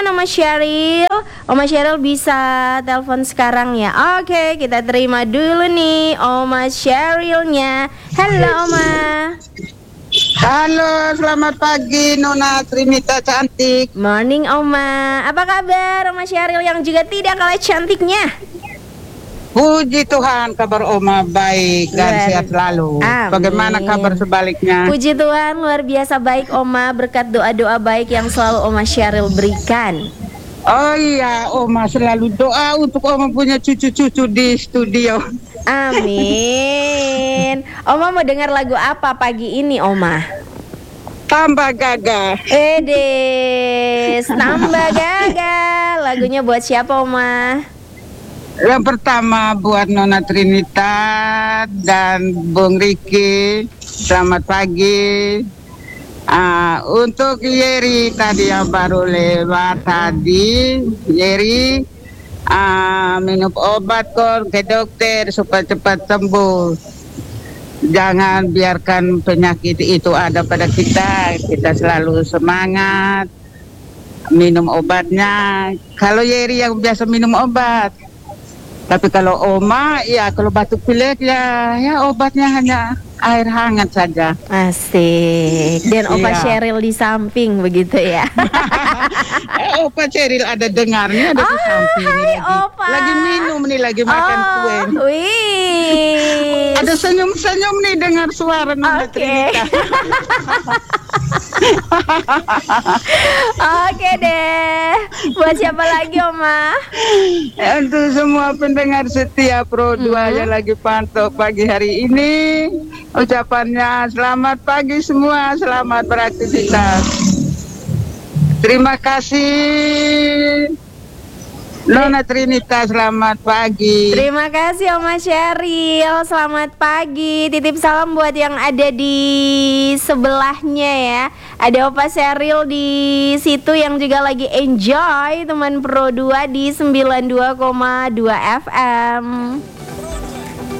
telepon Oma Sheryl. Oma Sheryl bisa telepon sekarang ya. Oke, kita terima dulu nih Oma Sherylnya. Halo Oma. Halo, selamat pagi Nona Trinita cantik. Morning Oma. Apa kabar Oma Sheryl yang juga tidak kalah cantiknya? Puji Tuhan, kabar Oma baik dan sehat selalu. Amin. Bagaimana kabar sebaliknya? Puji Tuhan, luar biasa baik Oma, berkat doa-doa baik yang selalu Oma Sheryl berikan. Oh iya, Oma selalu doa untuk Oma punya cucu-cucu di studio. Amin. Oma mau dengar lagu apa pagi ini Oma? Tambah gagah. Edes, tambah gagah. Lagunya buat siapa Oma? Yang pertama buat Nona Trinita dan Bung Riki. Selamat pagi. Untuk Yeri tadi yang baru lewat tadi, Yeri minum obat kok ke dokter supaya cepat sembuh. Jangan biarkan penyakit itu ada pada kita. Kita selalu semangat minum obatnya. Kalau Yeri yang biasa minum obat. Tapi kalau Oma, ya kalau batuk pilek ya obatnya hanya air hangat saja. Asik. Dan Opa Iya. Sheryl di samping begitu ya. Opa Sheryl ada dengarnya, ada di samping hai, lagi. Opa. Lagi minum nih, lagi makan kue. Wih. Ada senyum-senyum nih dengar suara Nona Trinita. Oke deh. Buat siapa lagi Oma? Untuk semua pendengar setia Pro 2 yang lagi pantau pagi hari ini, ucapannya selamat pagi semua, selamat beraktivitas. Terima kasih Nona Trinita, selamat pagi. Terima kasih Oma Sheryl. Selamat pagi. Titip salam buat yang ada di sebelahnya ya. Ada Opa Sheryl di situ yang juga lagi enjoy teman Pro 2 di 92,2 FM.